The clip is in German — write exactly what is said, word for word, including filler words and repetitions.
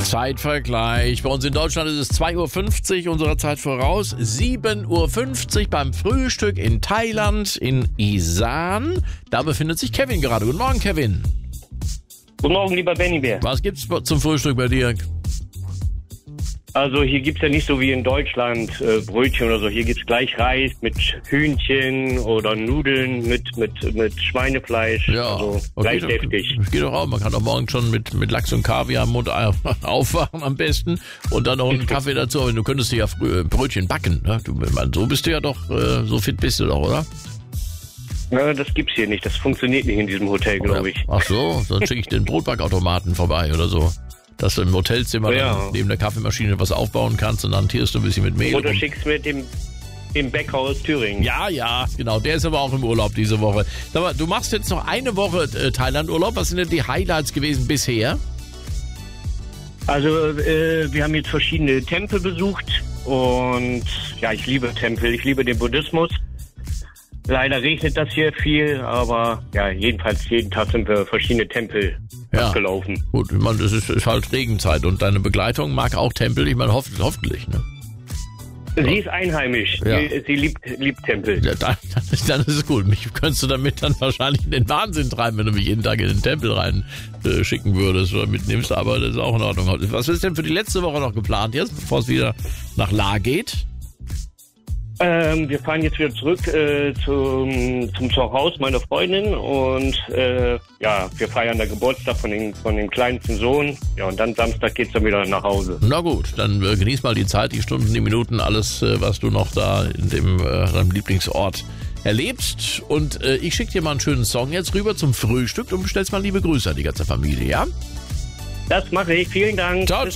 Zeitvergleich. Bei uns in Deutschland ist es zwei Uhr fünfzig unserer Zeit voraus. sieben Uhr fünfzig beim Frühstück in Thailand, in Isan. Da befindet sich Kevin gerade. Guten Morgen, Kevin. Guten Morgen, lieber Benny Bär. Was gibt's zum Frühstück bei dir? Also hier gibt's ja nicht so wie in Deutschland äh, Brötchen oder so. Hier gibt's gleich Reis mit Hühnchen oder Nudeln mit mit mit Schweinefleisch. Ja, also okay, gleich deftig. Das geht doch auch. Man kann doch morgen schon mit, mit Lachs und Kaviar im Mund aufwachen am besten und dann noch einen Kaffee dazu. Aber du könntest dir ja früh Brötchen backen. Ne? Du, man, so bist du ja doch, äh, so fit bist du doch, oder? Ja, das gibt's hier nicht. Das funktioniert nicht in diesem Hotel, glaube ich. Ach so, dann schicke ich den Brotbackautomaten vorbei oder so. Dass du im Hotelzimmer Ja. dann neben der Kaffeemaschine was aufbauen kannst und dann hantierst du ein bisschen mit Mehl. Oder rum. schickst mir dem dem Bäcker aus Thüringen. Ja, ja, genau. Der ist aber auch im Urlaub diese Woche. Sag mal, du machst jetzt noch eine Woche äh, Thailand-Urlaub. Was sind denn die Highlights gewesen bisher? Also äh, wir haben jetzt verschiedene Tempel besucht und ja, ich liebe Tempel, ich liebe den Buddhismus. Leider regnet das hier viel, aber ja, jedenfalls jeden Tag sind wir verschiedene Tempel Ja. abgelaufen. Gut, ich meine, das ist, ist halt Regenzeit und deine Begleitung mag auch Tempel. Ich meine, hoff, hoffentlich, ne? Sie ist einheimisch, Ja. sie, sie liebt, liebt Tempel. Ja, dann, dann ist es gut. Mich könntest du damit dann wahrscheinlich in den Wahnsinn treiben, wenn du mich jeden Tag in den Tempel rein äh, schicken würdest oder mitnimmst, aber das ist auch in Ordnung. Was ist denn für die letzte Woche noch geplant jetzt, bevor es wieder nach La geht? Ähm, wir fahren jetzt wieder zurück äh, zum, zum Zuhause meiner Freundin und äh, ja, wir feiern den Geburtstag von dem, von dem kleinsten Sohn. Ja, und dann Samstag geht's dann wieder nach Hause. Na gut, dann äh, genieß mal die Zeit, die Stunden, die Minuten, alles, äh, was du noch da in dem äh, deinem Lieblingsort erlebst. Und äh, ich schicke dir mal einen schönen Song jetzt rüber zum Frühstück und bestellst mal liebe Grüße an die ganze Familie, ja? Das mache ich. Vielen Dank. Ciao, Bis